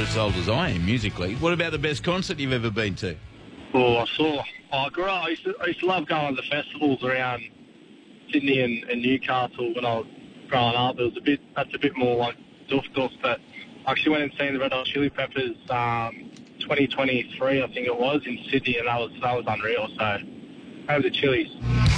as old as I am musically. What about the best concert you've ever been to? Oh, I grew up. I used to love going to the festivals around Sydney and Newcastle when I was growing up. That's a bit more like doof, but I actually went and seen the Red Hot Chili Peppers 2023, I think it was, in Sydney, and that was unreal. So, over the Chili's.